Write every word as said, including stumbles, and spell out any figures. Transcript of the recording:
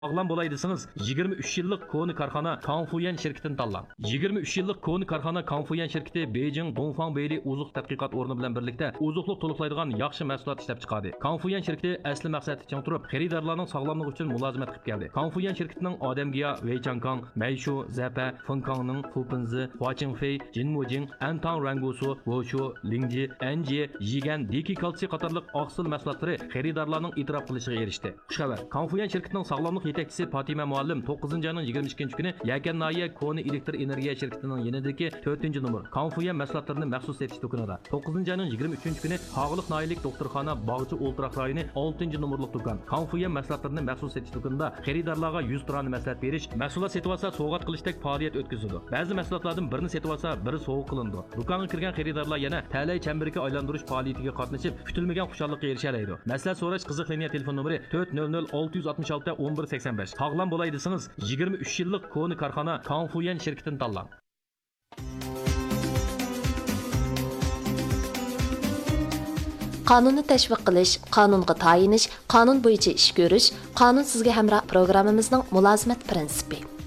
Sağlam bolay desiniz, yigirma uch yillik Koni korxona Kangfuyan şirketini tanlang. yigirma uch yillik Koni korxona Kangfuyan şirketi Beijing Dongfang Beyli Uzuq tadqiqot o'rni bilan birlikda ozuqliq to'liqlaydigan yaxshi mahsulot ishlab chiqardi. Kangfuyan şirketi asli maqsadi uchun turib, xaridorlarning sog'lomligi uchun mulozimat qilib keldi. Kangfuyan şirketining Odamgiya, Weichangkang, Meishu, Zapa, Fengkangning Fupinzi, Huaqingfei, Jinmujing, Antang Rangusu, Wushu, Lingji, Anji, Yigan, Diki kalsiy qatorliq oqsil mahsulotlari xaridorlarning e'tirof qilishiga erishdi. Xushxabar. Kangfuyan şirketining sog'lomlik yetakchisi Fatima Muallim to'qqizinchi oyning yigirma ikkinchi kuni Yakan Nahiya Koni elektr energiya şirketining yanidagi to'rtinchi nomer Kangfuyan mahsulotlarini maxsus setish do'konida. to'qqizinchi oyning yigirma uchinchi kuni Hog'liq Noyilik doktorxona Bog'chi O'ltiraq rayoni oltinchi nomerlik do'kon Kangfuyan mahsulotlarini maxsus setish do'konida xaridorlarga yuz turani maslahat berish, mahsulot setib olsa sovg'at qilishdek faoliyat o'tkazildi. Ba'zi mahsulotlardan birini setib olsa, biri sovg'a qilindi. Do'konga kirgan xaridorlar yana talay chambariga aylantirish faoliyatiga qatnashib, kutilmagan xushorlikqa erishalaydi. Maslahat so'rash qiziq liniya telefon nomeri to'rt nol nol olti yuz oltmish olti o'n bir sakson besh. Sog'lom bo'lay desangiz, yigirma uch yillik Koni korxona Kangfuyan şirketini tanlang. Qonunni tashviq qilish, qonunga tayinish, qonun bo'yicha ish ko'rish, qonun sizga hamroh programmamizning mulozimat prinsipi.